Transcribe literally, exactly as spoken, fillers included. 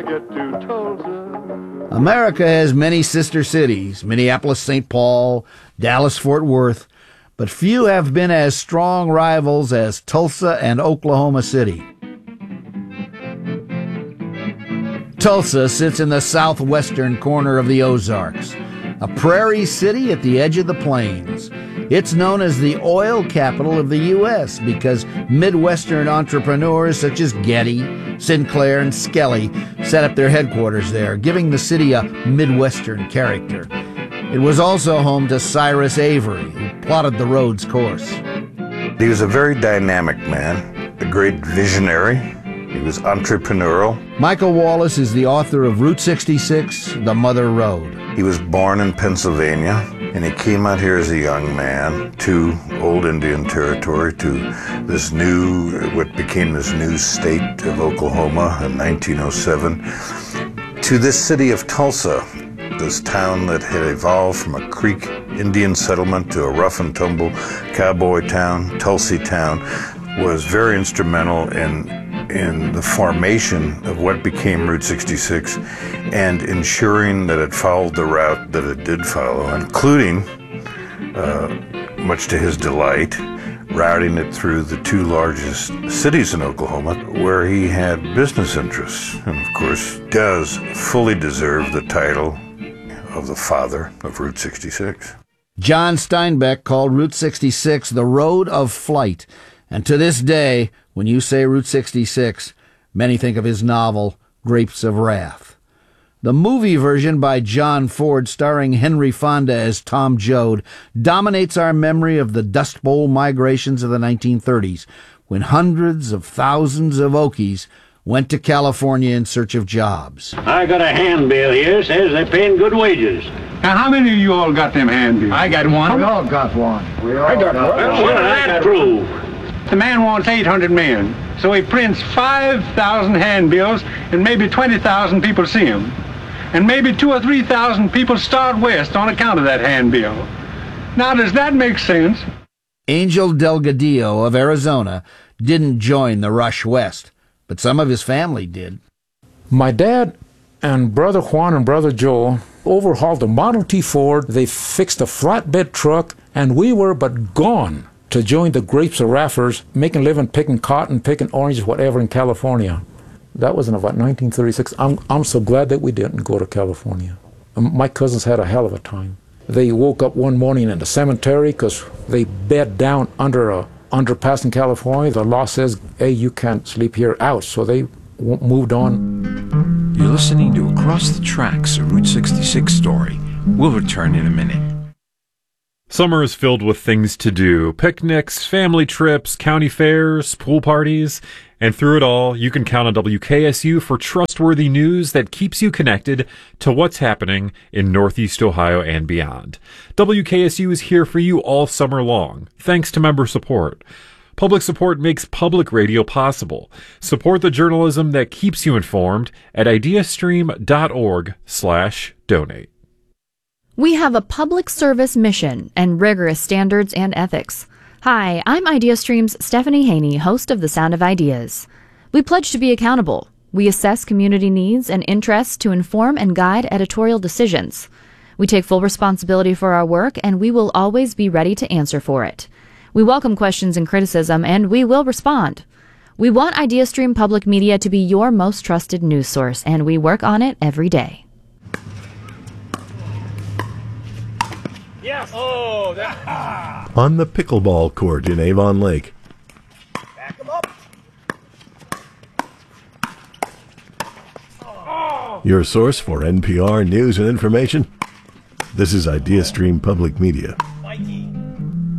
Get to Tulsa. America has many sister cities, Minneapolis, Saint Paul, Dallas, Fort Worth, but few have been as strong rivals as Tulsa and Oklahoma City. Tulsa sits in the southwestern corner of the Ozarks, a prairie city at the edge of the plains. It's known as the oil capital of the U S because Midwestern entrepreneurs such as Getty, Sinclair, and Skelly set up their headquarters there, giving the city a Midwestern character. It was also home to Cyrus Avery, who plotted the road's course. He was a very dynamic man, a great visionary. He was entrepreneurial. Michael Wallace is the author of Route sixty-six, The Mother Road. He was born in Pennsylvania, and he came out here as a young man to old Indian Territory, to this new, what became this new state of Oklahoma in nineteen oh seven, to this city of Tulsa, this town that had evolved from a Creek Indian settlement to a rough and tumble cowboy town, Tulsi town, was very instrumental in in the formation of what became Route sixty-six and ensuring that it followed the route that it did follow, including, uh, much to his delight, routing it through the two largest cities in Oklahoma where he had business interests, and of course does fully deserve the title of the father of Route sixty-six. John Steinbeck called Route sixty-six the road of flight, and to this day, when you say Route sixty-six, many think of his novel, Grapes of Wrath. The movie version by John Ford, starring Henry Fonda as Tom Joad, dominates our memory of the Dust Bowl migrations of the nineteen thirties, when hundreds of thousands of Okies went to California in search of jobs. I got a handbill here, says they're paying good wages. Now, how many of you all got them handbills? I got one. We all got one. We all I got, got one. one. What does that prove? The man wants eight hundred men, so he prints five thousand handbills, and maybe twenty thousand people see him. And maybe two or three thousand people start west on account of that handbill. Now, does that make sense? Angel Delgadillo of Arizona didn't join the rush west, but some of his family did. My dad and brother Juan and brother Joe overhauled a Model T Ford. They fixed a flatbed truck, and we were but gone to join the Grapes of Wrath, making a living picking cotton, picking oranges, whatever, in California. That was in about nineteen thirty-six. I'm, I'm so glad that we didn't go to California. My cousins had a hell of a time. They woke up one morning in the cemetery because they bed down under a underpass in California. The law says, hey, you can't sleep here, out. So they w- moved on. You're listening to Across the Tracks, a Route sixty-six story. We'll return in a minute. Summer is filled with things to do. Picnics, family trips, county fairs, pool parties. And through it all, you can count on W K S U for trustworthy news that keeps you connected to what's happening in Northeast Ohio and beyond. W K S U is here for you all summer long, thanks to member support. Public support makes public radio possible. Support the journalism that keeps you informed at ideastream.org slash donate. We have a public service mission and rigorous standards and ethics. Hi, I'm IdeaStream's Stephanie Haney, host of The Sound of Ideas. We pledge to be accountable. We assess community needs and interests to inform and guide editorial decisions. We take full responsibility for our work, and we will always be ready to answer for it. We welcome questions and criticism, and we will respond. We want IdeaStream Public Media to be your most trusted news source, and we work on it every day. Yes. Oh, that. On the pickleball court in Avon Lake. Back him up. Oh. Your source for N P R news and information. This is IdeaStream Public Media.